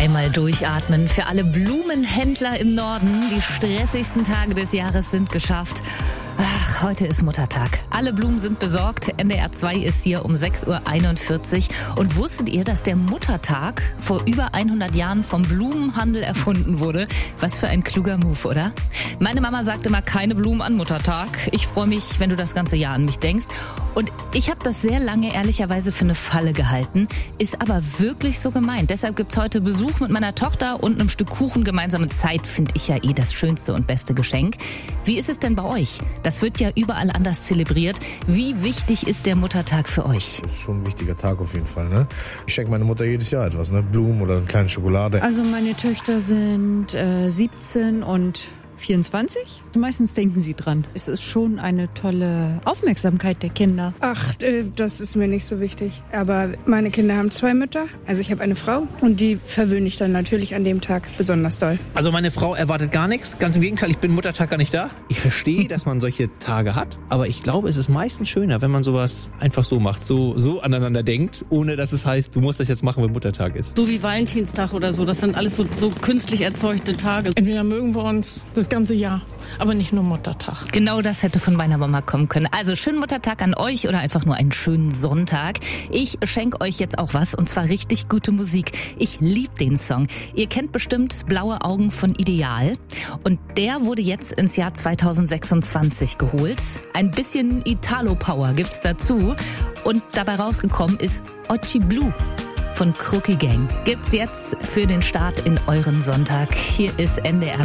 Einmal durchatmen für alle Blumenhändler im Norden. Die stressigsten Tage des Jahres sind geschafft. Ach, heute ist Muttertag. Alle Blumen sind besorgt. NDR 2 ist hier um 6:41 Uhr. Und wusstet ihr, dass der Muttertag vor über 100 Jahren vom Blumenhandel erfunden wurde? Was für ein kluger Move, oder? Meine Mama sagt immer, keine Blumen an Muttertag. Ich freue mich, wenn du das ganze Jahr an mich denkst. Und ich habe das sehr lange ehrlicherweise für eine Falle gehalten. Ist aber wirklich so gemeint. Deshalb gibt's heute Besuch mit meiner Tochter und einem Stück Kuchen. Gemeinsame Zeit finde ich ja eh das schönste und beste Geschenk. Wie ist es denn bei euch? Das wird ja überall anders zelebriert. Wie wichtig ist der Muttertag für euch? Das ist schon ein wichtiger Tag auf jeden Fall, ne? Ich schenke meiner Mutter jedes Jahr etwas, ne? Blumen oder eine kleine Schokolade. Also meine Töchter sind 17 und 24. Meistens denken sie dran. Es ist schon eine tolle Aufmerksamkeit der Kinder. Ach, das ist mir nicht so wichtig. Aber meine Kinder haben 2 Mütter. Also ich habe eine Frau und die verwöhne ich dann natürlich an dem Tag besonders doll. Also meine Frau erwartet gar nichts. Ganz im Gegenteil, ich bin Muttertag gar nicht da. Ich verstehe, dass man solche Tage hat. Aber ich glaube, es ist meistens schöner, wenn man sowas einfach so macht. So aneinander denkt, ohne dass es heißt, du musst das jetzt machen, wenn Muttertag ist. So wie Valentinstag oder so. Das sind alles so künstlich erzeugte Tage. Entweder mögen wir uns das ganze Jahr, aber nicht nur Muttertag. Genau das hätte von meiner Mama kommen können. Also schönen Muttertag an euch oder einfach nur einen schönen Sonntag. Ich schenke euch jetzt auch was, und zwar richtig gute Musik. Ich liebe den Song. Ihr kennt bestimmt Blaue Augen von Ideal. Und der wurde jetzt ins Jahr 2026 geholt. Ein bisschen Italo-Power gibt's dazu. Und dabei rausgekommen ist Occhi Blu von Crookie Gang. Gibt's jetzt für den Start in euren Sonntag. Hier ist NDR